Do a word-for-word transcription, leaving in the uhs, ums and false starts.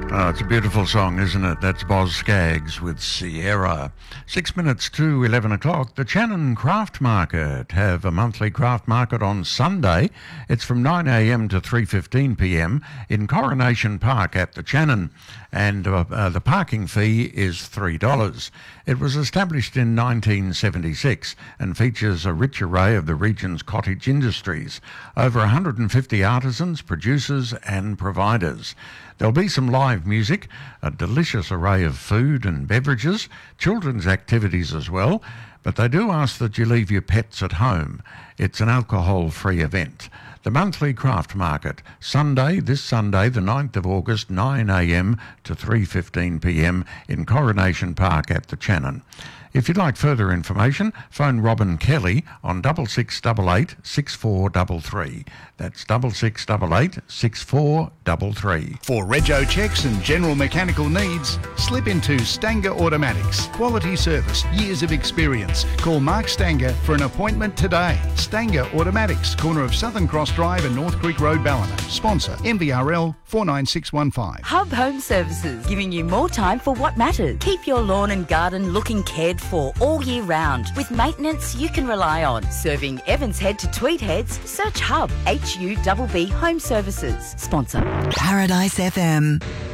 Oh, it's a beautiful song, isn't it? That's Boz Scaggs with Sierra. Six minutes to eleven o'clock. The Channon Craft Market have a monthly craft market on Sunday. It's from nine a m to three fifteen p m in Coronation Park at the Channon, and uh, uh, the parking fee is three dollars. It was established in nineteen seventy-six and features a rich array of the region's cottage industries. Over one hundred fifty artisans, producers and providers. There'll be some live music, a delicious array of food and beverages, children's activities as well, but they do ask that you leave your pets at home. It's an alcohol-free event. The monthly craft market, Sunday, this Sunday, the ninth of August, nine a m to three fifteen p m in Coronation Park at the Channon. If you'd like further information, phone Robin Kelly on double six double eight six four double three. That's double six double eight six four double three. For rego checks and general mechanical needs, slip into Stanger Automatics. Quality service, years of experience. Call Mark Stanger for an appointment today. Stanger Automatics, corner of Southern Cross Drive and North Creek Road, Ballina. Sponsor M V R L four nine six one five. Hub Home Services, giving you more time for what matters. Keep your lawn and garden looking cared for all year round with maintenance you can rely on. Serving Evans Head to Tweed Heads, search Hub H U B B Home Services. Sponsor Paradise F M.